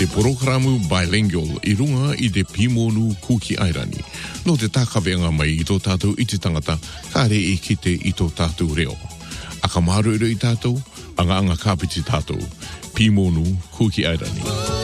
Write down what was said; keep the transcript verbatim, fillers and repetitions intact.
Te programu bilingual i runga i te Pimonu Kuki Airani. No te takawenga mai i tō tātou i te tangata, ka re e kite i tō tātou reo. A ka maru i tātou, anga anga kāpiti tātou. Pimonu Kuki Airani.